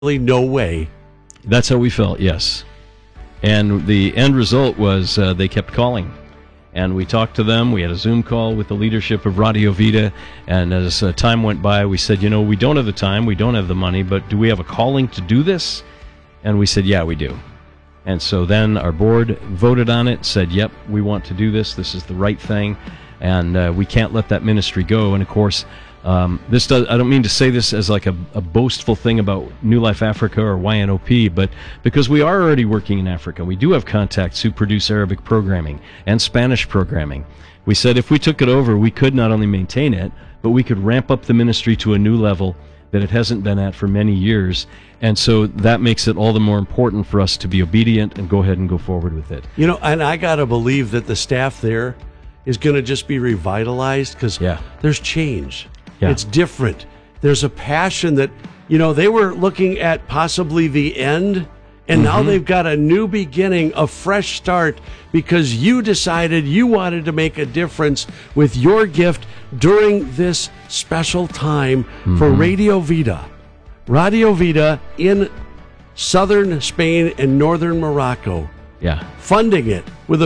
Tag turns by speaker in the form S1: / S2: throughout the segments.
S1: no way.
S2: That's how we felt, yes. And the end result was they kept calling. And we talked to them. We had a Zoom call with the leadership of Radio Vida. And as time went by, we said, we don't have the time, we don't have the money, but do we have a calling to do this? And we said, yeah, we do. And so then our board voted on it, said, yep, we want to do this. This is the right thing. And we can't let that ministry go. And of course, I don't mean to say this as like a boastful thing about New Life Africa or YNOP, but because we are already working in Africa, we do have contacts who produce Arabic programming and Spanish programming. We said if we took it over, we could not only maintain it, but we could ramp up the ministry to a new level that it hasn't been at for many years. And so that makes it all the more important for us to be obedient and go ahead and go forward with it.
S1: And I got to believe that the staff there is going to just be revitalized because there's change. Yeah. It's different. There's a passion that, they were looking at possibly the end, and now they've got a new beginning, a fresh start, because you decided you wanted to make a difference with your gift during this special time for Radio Vida. Radio Vida in southern Spain and northern Morocco.
S2: Yeah.
S1: Funding it with a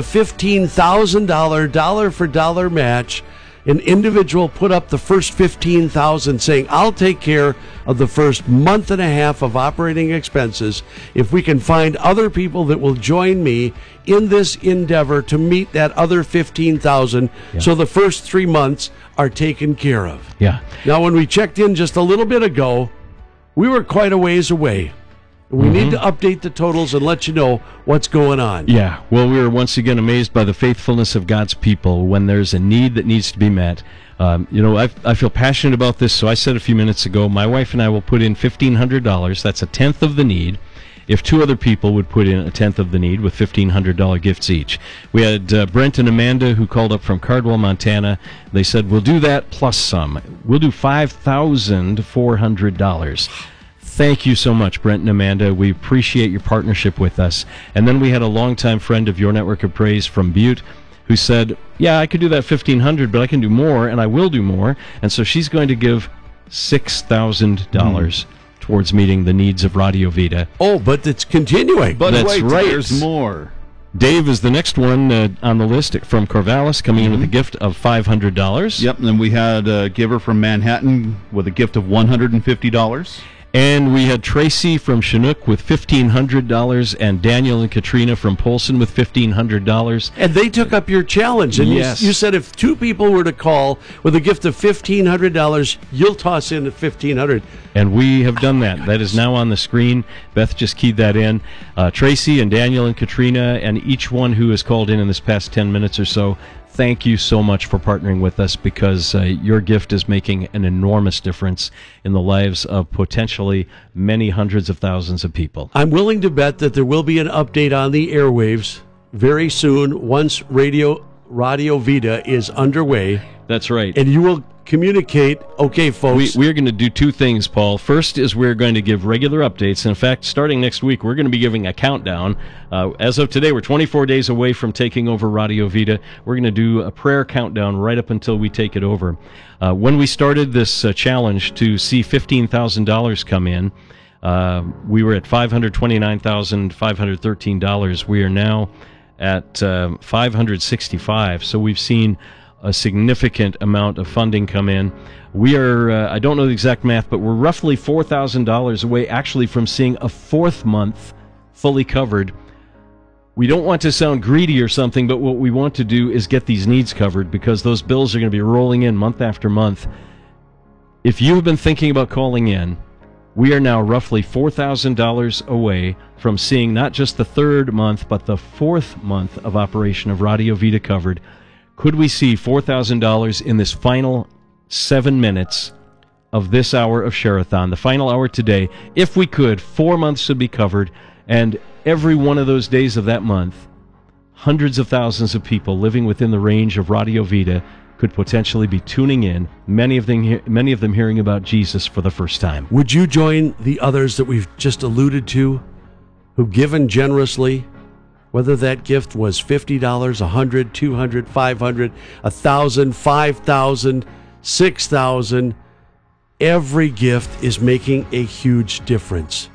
S1: $15,000 dollar-for-dollar match. An individual put up the first $15,000 saying, I'll take care of the first month and a half of operating expenses if we can find other people that will join me in this endeavor to meet that other $15,000. So the first 3 months are taken care of.
S2: Yeah.
S1: Now, when we checked in just a little bit ago, we were quite a ways away. We need to update the totals and let you know what's going on.
S2: Yeah, well, we were once again amazed by the faithfulness of God's people when there's a need that needs to be met. I feel passionate about this, so I said a few minutes ago, my wife and I will put in $1,500. That's a tenth of the need. If two other people would put in a tenth of the need with $1,500 gifts each. We had Brent and Amanda who called up from Cardwell, Montana. They said, we'll do that plus some. We'll do $5,400. Thank you so much, Brent and Amanda. We appreciate your partnership with us. And then we had a longtime friend of your Network of Praise from Butte who said, yeah, I could do that $1,500, but I can do more, and I will do more. And so she's going to give $6,000 towards meeting the needs of Radio Vida.
S1: Oh, but it's continuing.
S3: But
S2: that's
S3: wait,
S2: right.
S3: There's more.
S2: Dave is the next one on the list from Corvallis, coming in with a gift of $500.
S3: Yep, and then we had a giver from Manhattan with a gift of $150.
S2: And we had Tracy from Chinook with $1,500 and Daniel and Katrina from Polson with $1,500.
S1: And they took up your challenge. And
S2: yes.
S1: you said if two people were to call with a gift of $1,500, you'll toss in $1,500.
S2: And we have done that. That is now on the screen. Beth just keyed that in. Tracy and Daniel and Katrina and each one who has called in this past 10 minutes or so, thank you so much for partnering with us because your gift is making an enormous difference in the lives of potentially many hundreds of thousands of people.
S1: I'm willing to bet that there will be an update on the airwaves very soon once Radio Vida is underway.
S2: That's right.
S1: And you will communicate, okay, folks.
S2: We are going to do two things, Paul. First is we're going to give regular updates. In fact, starting next week, we're going to be giving a countdown. As of today, we're 24 days away from taking over Radio Vida. We're going to do a prayer countdown right up until we take it over. When we started this challenge to see $15,000 come in, we were at $529,513. We are now at $565. So we've seen a significant amount of funding come in. We are, I don't know the exact math, but we're roughly $4,000 away actually from seeing a fourth month fully covered. We don't want to sound greedy or something, but what we want to do is get these needs covered because those bills are going to be rolling in month after month. If you have been thinking about calling in, we are now roughly $4,000 away from seeing not just the third month, but the fourth month of operation of Radio Vida covered. Could we see $4,000 in this final 7 minutes of this hour of Share-a-thon, the final hour today? If we could, 4 months would be covered, and every one of those days of that month, hundreds of thousands of people living within the range of Radio Vida could potentially be tuning in, many of them hearing about Jesus for the first time.
S1: Would you join the others that we've just alluded to, who've given generously? Whether that gift was $50, $100, $200, $500, $1,000, $5,000, $6,000, every gift is making a huge difference.